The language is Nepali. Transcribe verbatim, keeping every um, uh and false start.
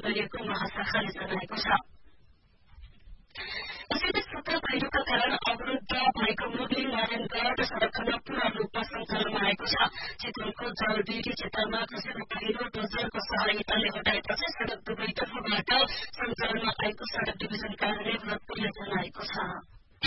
गरिएको महाशाखाले जनाएको छ। यसैले सुक्खा पहिरोका कारण अवरुद्ध भएको मुगलिङ नारायणगढ़ सड़क खण्ड पूर्ण रूपमा सञ्चालनमा आएको छ। चितवनको जलबेरी क्षेत्रमा खसेको पहिरो डोजरको सहायताले हटाएपछि सड़क दुवैतर्फबाट सञ्चालनमा आएको सड़क डिभिजन कार्यालय भरतपुरले जनाएको छ।